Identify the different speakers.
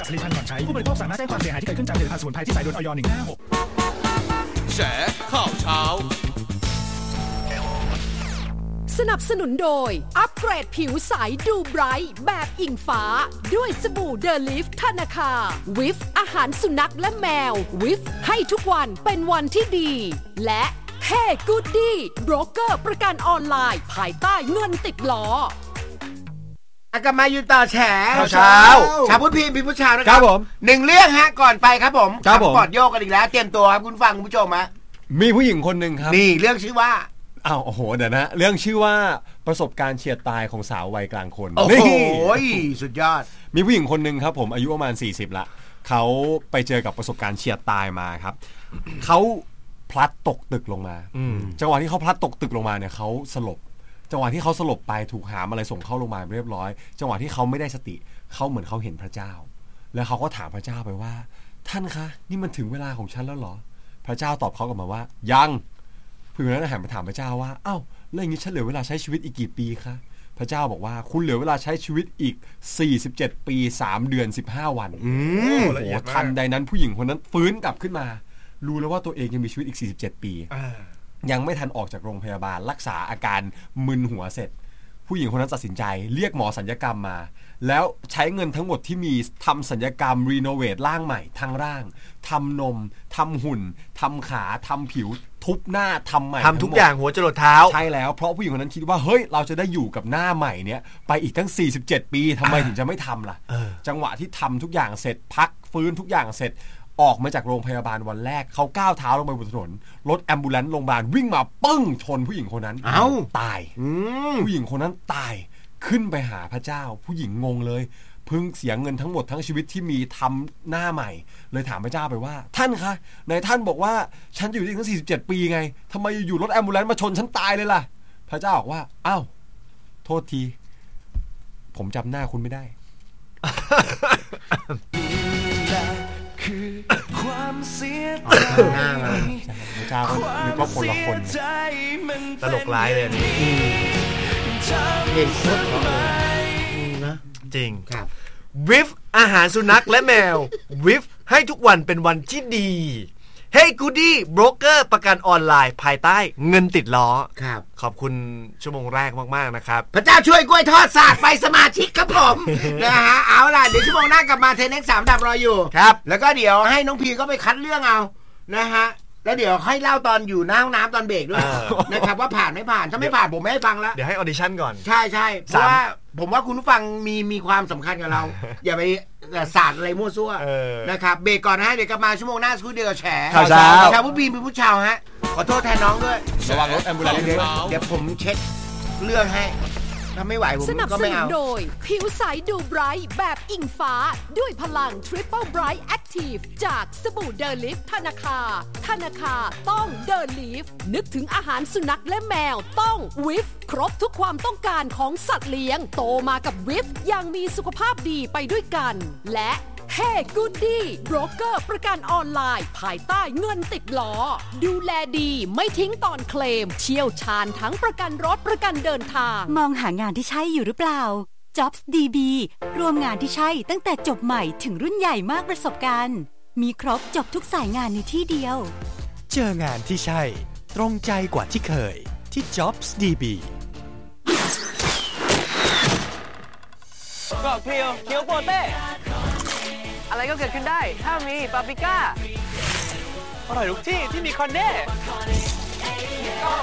Speaker 1: กับผลิตภัณฑ์ก่อนใช้ผู้บริโภคสามารถแจ้งความเสียหายที่เกิดขึ้นจากผลิตภัณฑ์สมุนไพรที่สายด่วนอย.156
Speaker 2: แฉข่าวเช้า
Speaker 3: สนับสนุนโดยอัปเกรดผิวใสดูไบรท์แบบอิงฟ้าด้วยสบู่เดอะลิฟธนาคารวิฟอาหารสุนัขและแมววิฟให้ทุกวันเป็นวันที่ดีและเฮ้กูดดี้โบรกเกอร์ประกันออนไลน์ภายใต้เงินติดล้
Speaker 4: อกลับมาอยู่ต่อแฉเช้าพุทธพีพิมพ์ผู้ชายนะครับผมหนึ่งเรื่องฮะก่อนไปครับผมกอดโยกกันอีกแล้วเตรียมตัวครับคุณฟังคุณผู้ชมฮะ
Speaker 5: มีผู้หญิงคนหนึ่งครับ
Speaker 4: นี่เรื่องชื่อว่า
Speaker 5: โอ้โหเดี๋ยวนะเรื่องชื่อว่าประสบการณ์เฉียดตายของสาววัยกลางคน
Speaker 4: โอ้โหสุดยอด
Speaker 5: มีผู้หญิงคนหนึ่งครับผมอายุประมาณ40ละเขาไปเจอกับประสบการณ์เฉียดตายมาครับเขาพลัดตกตึกลงมาจังหวะที่เขาพลัดตกตึกลงมาเนี่ยเขาสลบจังหวะที่เขาสลบไปถูกหามอะไรส่งเข้าโรงพยาบาลเรียบร้อยจังหวะที่เขาไม่ได้สติเขาเหมือนเขาเห็นพระเจ้าแล้วเขาก็ถามพระเจ้าไปว่าท่านคะนี่มันถึงเวลาของฉันแล้วเหรอพระเจ้าตอบเขากลับมาว่ายังผู้หญิงนั้นหันไปถามพระเจ้าว่าอ้าวแล้วอย่างนี้ฉันเหลือเวลาใช้ชีวิตอีกกี่ปีคะพระเจ้าบอกว่าคุณเหลือเวลาใช้ชีวิตอีก47ปี3เดือน15วันโอ้โหทันใดนั้นผู้หญิงคนนั้นฟื้นกลับขึ้นมารู้แล้วว่าตัวเองยังมีชีวิตอีก47ปียังไม่ทันออกจากโรงพยาบาลรักษาอาการมึนหัวเสร็จผู้หญิงคนนั้นตัดสินใจเรียกหมอศัลยกรรมมาแล้วใช้เงินทั้งหมดที่มีทำศัลยกรรมรีโนเวทร่างใหม่ทั้งร่างทำนมทำหุ่นทำขาทำผิวทุบหน้าทำใหม่
Speaker 4: ทำทุกอย่างหัวจรดเท้า
Speaker 5: ใช่แล้วเพราะผู้หญิงคนนั้นคิดว่าเฮ้ยเราจะได้อยู่กับหน้าใหม่เนี้ยไปอีกตั้ง47ปีทำไมถึงจะไม่ทำล่ะจังหวะที่ทำทุกอย่างเสร็จพักฟื้นทุกอย่างเสร็จออกมาจากโรงพยาบาลวันแรกเขาก้าวเท้าลงไปบนถนนรถแอมบูเลนซ์โรงพยาบาลวิ่งมาปึ้งชนผู้หญิงคนนั้นตายผู้หญิงคนนั้นตายขึ้นไปหาพระเจ้าผู้หญิงงงเลยเพิ่งเสียเงินทั้งหมดทั้งชีวิตที่มีทำหน้าใหม่เลยถามพระเจ้าไปว่าท่านคะในท่านบอกว่าฉันอยู่ที่ตั้ง47ปีไงทำไมอยู่รถแอมบูเลนซ์มาชนฉันตายเลยล่ะพระเจ้าบอกว่าอ้าวโทษทีผมจำหน้าคุณไม่ได้คือความเสียใจพระเจ้าก็นึกว่าคนละคน
Speaker 4: ตลกร้ายเลยนี่เพลงโคตรเพราะเลยนะจริงครับวิฟอาหารสุนัขและแมววิฟให้ทุกวันเป็นวันที่ดีเฮ้กูดี้โบรกเกอร์ประกันออนไลน์ภายใต้เงินติดล้อครับขอบคุณชั่วโมงแรกมากๆนะครับพระเจ้าช่วยกล้วยทอดศาสตร์ไปสมาชิกครับผมนะฮะเอาล่ะเดี๋ยวชั่วโมงหน้ากลับมาเทนเน็ก3ดับรออยู่ครับแล้วก็เดี๋ยวให้น้องพีก็ไปคัดเรื่องเอานะฮะแล้วเดี๋ยวให้เล่าตอนอยู่หน้าห้องน้ำตอนเบรกด้วยนะครับว่าผ่านไม่ผ่านถ้าไม่ผ่านผมไม่ให้ฟังแล้วเดี๋ยวให้ออดิชั่นก่อนใช่เพราะว่าผมว่าคุณผู้ฟังมีความสำคัญกับเราอย่าไปศาสตร์อะไรมั่วซั่วนะครับเบรกก่อนนะฮะเดี๋ยวกลับมาชั่วโมงหน้าสักครู่เดียวแฉชาวผู้บีมเป็นผู้ชาวฮะขอโทษแทนน้องด้วยระวังรถแอมบูเลนซ์เดี๋ยวผมเช็คเรื่องให้ถ้าไม่ไหวผมก็ไม่เอาสนับสนุนโดยผิวใสดูไบรท์แบบอิงฟ้าด้วยพลัง Triple Bright Active จากสบู่เดอะลิฟธนาคารต้องเดอะลิฟนึกถึงอาหารสุนัขและแมวต้องวิฟครบทุกความต้องการของสัตว์เลี้ยงโตมากับวิฟอย่างมีสุขภาพดีไปด้วยกันและเฮ้กูดดี้โบรกเกอร์ประกันออนไลน์ภายใต้เงินติดล้อดูแลดีไม่ทิ้งตอนเคลมเชี่ยวชาญทั้งประกันรถประกันเดินทางมองหางานที่ใช่อยู่หรือเปล่า Jobs DB รวมงานที่ใช่ตั้งแต่จบใหม่ถึงรุ่นใหญ่มากประสบการณ์มีครบจบทุกสายงานในที่เดียวเจองานที่ใช่ตรงใจกว่าที่เคยที่ Jobs DBกรอบเคียวโปเต้อะไรก็เกิดขึ้นได้ถ้ามีปาปริก้าอร่อยทุกที่ที่มีคอนเน่